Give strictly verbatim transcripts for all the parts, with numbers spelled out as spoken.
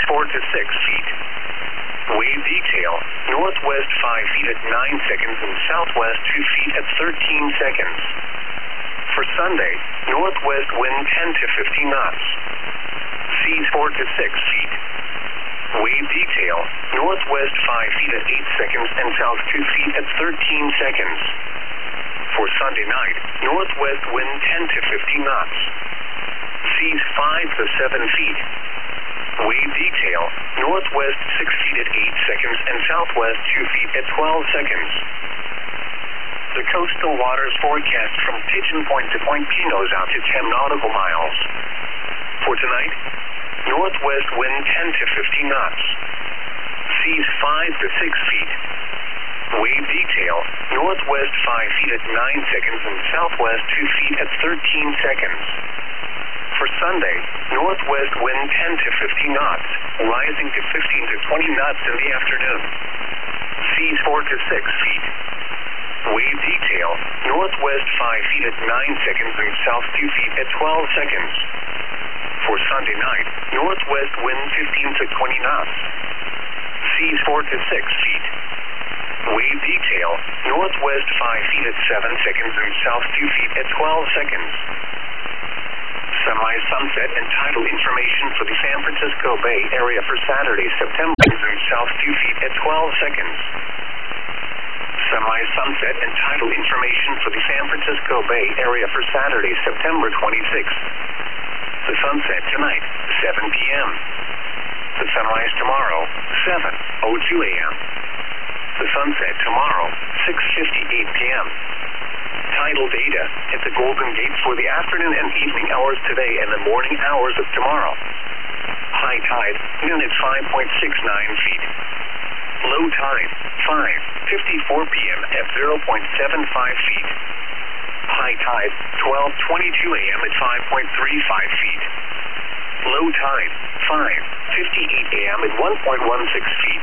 four to six feet. Wave detail, northwest five feet at nine seconds and southwest two feet at thirteen seconds. For Sunday, northwest wind ten to fifteen knots. Seas four to six feet. Wave detail, northwest five feet at eight seconds and south two feet at thirteen seconds. For Sunday night, northwest wind ten to fifteen knots. Seas five to seven feet. Wave detail, northwest six feet at eight seconds and southwest two feet at twelve seconds. The coastal waters forecast from Pigeon Point to Point Pinos out to ten nautical miles. For tonight, northwest wind ten to fifteen knots. Seas five to six feet. Wave detail, northwest five feet at nine seconds and southwest two feet at thirteen seconds. For Sunday, northwest wind ten to fifteen knots, rising to fifteen to twenty knots in the afternoon. Seas four to six feet. Wave detail, northwest five feet at nine seconds and south two feet at twelve seconds. For Sunday night, northwest wind fifteen to twenty knots. Seas four to six feet. Wave detail, northwest five feet at seven seconds and south two feet at twelve seconds. Semi-sunset and tidal information for the San Francisco Bay Area for Saturday, September and south two feet at twelve seconds. Semi-sunset and tidal information for the San Francisco Bay Area for Saturday, September twenty-sixth. The sunset tonight, seven p m The sunrise tomorrow, seven oh two a m The sunset tomorrow, six fifty-eight p m Tidal data at the Golden Gate for the afternoon and evening hours today and the morning hours of tomorrow. High tide, noon at five point six nine feet. Low tide, five fifty-four p m at zero point seven five feet. High tide, twelve twenty-two a m at five point three five feet. Low tide, five fifty-eight a m at one point one six feet.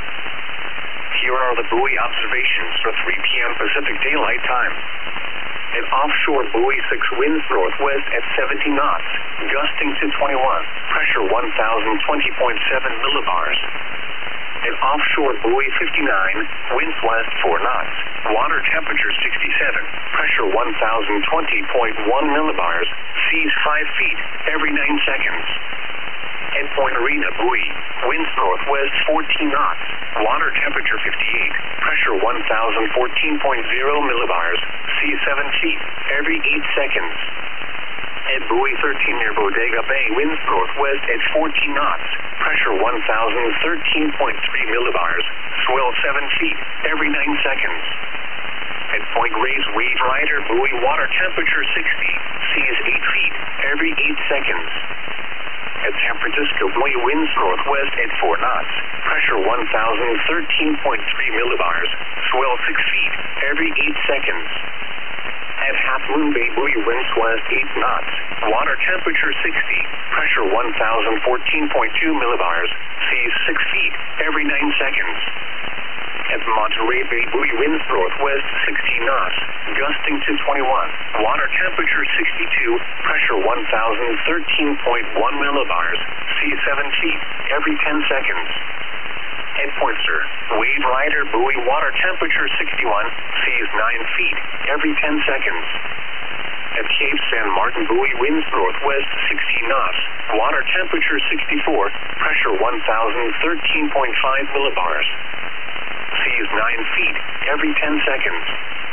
Here are the buoy observations for three p m Pacific Daylight Time. An offshore buoy six winds northwest at seventy knots, gusting to twenty-one, pressure one thousand twenty point seven millibars. An offshore buoy fifty-nine, winds west four knots, water temperature sixty-seven, pressure one thousand twenty point one millibars, seas five feet every nine seconds. At Point Arena buoy, winds northwest fourteen knots, water temperature fifty-eight, pressure one thousand fourteen point zero millibars, seas seven feet every eight seconds. At buoy thirteen near Bodega Bay, winds northwest at fourteen knots, pressure one thousand thirteen point three millibars, swell seven feet every nine seconds. At Point Reyes Wave Rider buoy, water temperature sixty, seas eight feet every eight seconds. At San Francisco buoy, winds northwest at four knots, pressure one thousand thirteen point three millibars, swell six feet every eight seconds. At Half Moon Bay buoy, winds west eight knots, water temperature sixty, pressure one thousand fourteen point two millibars, seas six feet every nine seconds. At Monterey Bay buoy, winds northwest sixteen knots, gusting to twenty-one, water temperature sixty-two, pressure one thousand thirteen point one millibars, seas seven feet every ten seconds. At Pointer, Wave Rider buoy, water temperature sixty-one, seas nine feet every ten seconds. At Cape San Martin buoy, winds northwest sixteen knots, water temperature sixty-four, pressure one thousand thirteen point five millibars. Seas nine feet every ten seconds.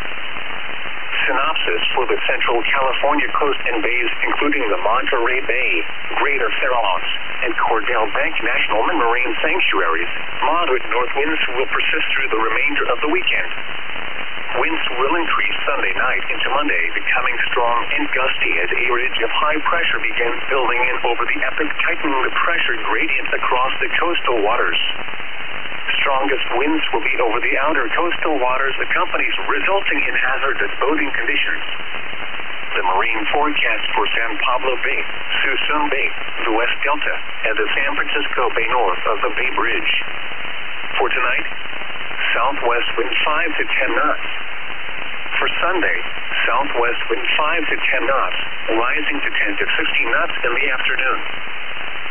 Synopsis for the Central California coast and bays, including the Monterey Bay, Greater Farallones, and Cordell Bank National Marine Sanctuaries. Moderate north winds will persist through the remainder of the weekend. Winds will increase Sunday night into Monday, becoming strong and gusty as a ridge of high pressure begins building in over the epic, tightening the pressure gradient across the coastal waters. Strongest winds will be over the outer coastal waters, accompanied resulting in hazardous boating conditions. The marine forecast for San Pablo Bay, Suisun Bay, the West Delta, and the San Francisco Bay north of the Bay Bridge. For tonight, southwest wind five to ten knots. For Sunday, southwest wind five to ten knots, rising to ten to fifteen knots in the afternoon.